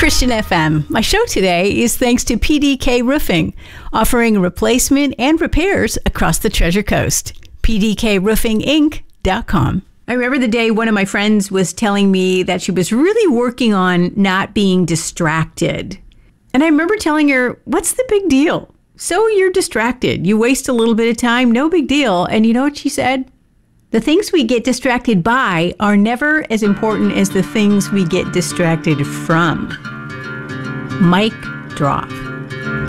Christian FM. My show today is thanks to PDK Roofing, offering replacement and repairs across the Treasure Coast. PDKRoofingInc.com. I remember the day one of my friends was telling me that she was really working on not being distracted. And I remember telling her, what's the big deal? So you're distracted. You waste a little bit of time, no big deal. And you know what she said? The things we get distracted by are never as important as the things we get distracted from. Mic drop.